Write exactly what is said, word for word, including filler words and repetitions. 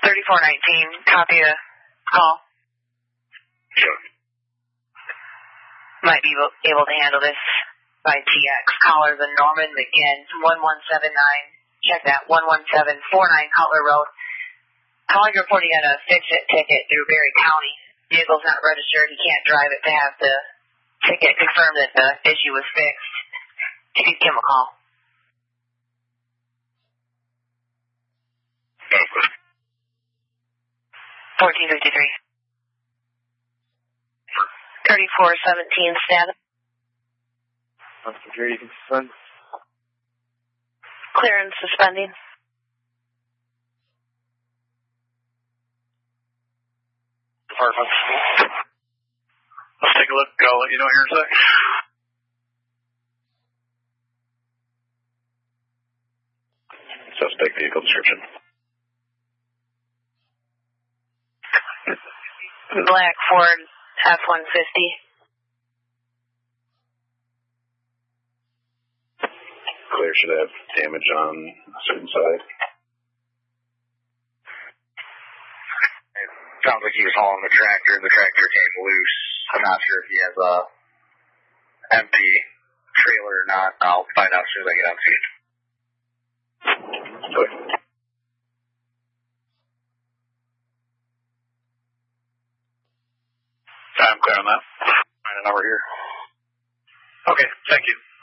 thirty-four nineteen, copy the call. Sure. Might be able to handle this by T X. Caller the Norman McGinn, one one seven nine. Check that, one one seven four nine Cutler Road. Calling reporting on a fix-it ticket through Berry County. Vehicle's not registered. He can't drive it to have the ticket confirm that the issue was fixed. If you give him a call. fourteen fifty-three. thirty-four seventeen, status. Security can suspend. Clearance suspending. Department. Let's take a look. I'll let you know here in a sec. Suspect vehicle description. Black Ford F one fifty. Clear, should have damage on a certain side. It sounds like he was hauling the tractor and the tractor came loose. I'm not sure if he has a empty trailer or not. I'll find out as soon as I get out to you. Okay. I'm clear on that. Find a number here. Okay, thank you.